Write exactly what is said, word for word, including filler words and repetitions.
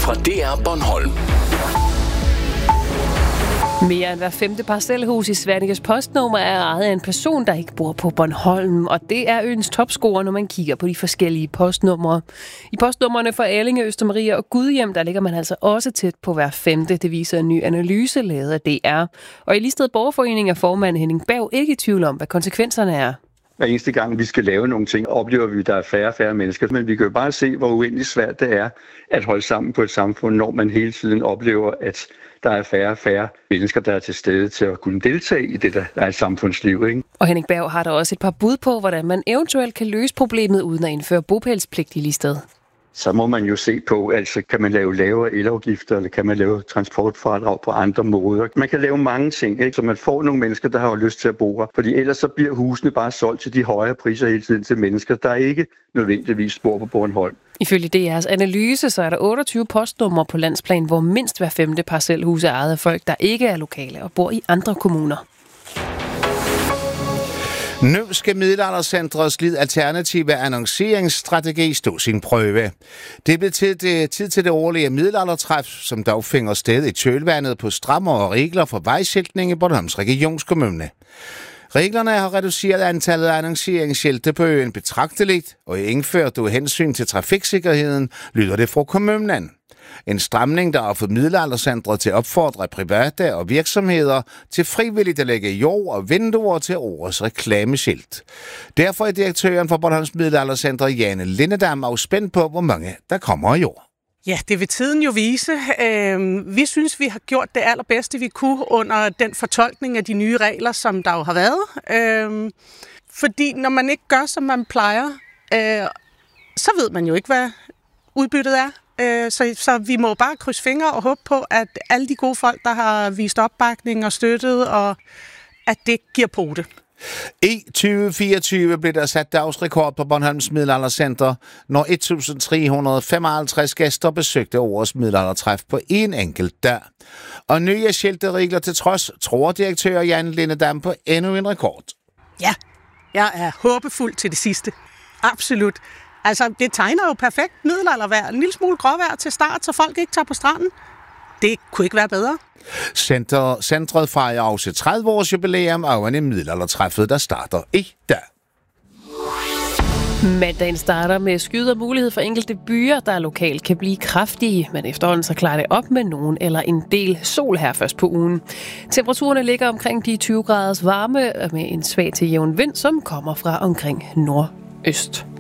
fra D R Bornholm. Mere end hver femte parcelhus i Svanekes postnummer er ejet af en person, der ikke bor på Bornholm, og det er øens topscorer, når man kigger på de forskellige postnumre. I postnummerne for Allinge, Østermarie og Gudhjem, der ligger man altså også tæt på hver femte. Det viser en ny analyse lavet af D R. Og i Listed Borgerforening er formand Henning Berg ikke i tvivl om, hvad konsekvenserne er. Hver eneste gang, vi skal lave nogle ting, oplever vi, at der er færre og færre mennesker. Men vi kan jo bare se, hvor uendeligt svært det er at holde sammen på et samfund, når man hele tiden oplever, at der er færre og færre mennesker, der er til stede til at kunne deltage i det, der er et samfundsliv. Ikke? Og Henning Berg har der også et par bud på, hvordan man eventuelt kan løse problemet uden at indføre bopælspligt i Listed. Så må man jo se på, altså kan man lave lavere elafgifter, eller kan man lave transportfradrag på andre måder. Man kan lave mange ting, ikke? Så man får nogle mennesker, der har lyst til at bo her. Fordi ellers så bliver husene bare solgt til de højere priser hele tiden til mennesker, der ikke nødvendigvis bor på Bornholm. Ifølge D R's analyse, så er der otteogtyve postnumre på landsplan, hvor mindst hver femte parcelhus er ejet af folk, der ikke er lokale og bor i andre kommuner. Nu skal Middelaldercentrets lid alternative annonceringsstrategi stå sin prøve. Det er blevet tid, det, tid til det årlige middelaldertræf, som dog finder sted i kølvandet på strammere regler for vejskiltning i Bornholms Regionskommune. Reglerne har reduceret antallet af annonceringsskilte på øen betragteligt, og indført du hensyn til trafiksikkerheden, lyder det fra kommunen. En stramning, der har fået Middelaldercentret til at opfordre private og virksomheder til frivilligt at lægge jord og vinduer til årets reklameskilt. Derfor er direktøren for Bornholms Middelaldercenter, Jane Lindedam, også spændt på, hvor mange der kommer i år. Ja, det vil tiden jo vise. Øh, vi synes, vi har gjort det allerbedste, vi kunne under den fortolkning af de nye regler, som der jo har været. Øh, fordi når man ikke gør, som man plejer, øh, så ved man jo ikke, hvad udbyttet er. Øh, så, så vi må bare krydse fingre og håbe på, at alle de gode folk, der har vist opbakning og støttet, og at det giver pote. I tyve fireogtyve blev der sat dagsrekord på Bornholms Middelaldercenter, når et tusind tre hundrede femoghalvtreds gæster besøgte årets middelaldertræf på en enkelt dag. Og nye skilteregler til trods, tror direktør Jan Lindedam på endnu en rekord. Ja, jeg er håbefuld til det sidste. Absolut. Altså, det tegner jo perfekt middelaldervejr. En lille smule gråvejr til start, så folk ikke tager på stranden. Det kunne ikke være bedre. Center, centret fejrer også tredive års jubilæum af en middelaldertræffet, der starter i dag. Mandagen starter med skyder mulighed for enkelte byer, der lokalt kan blive kraftige, men efterhånden så klarer det op med nogen eller en del sol her først på ugen. Temperaturerne ligger omkring de tyve graders varme med en svag til jævn vind, som kommer fra omkring nordøst.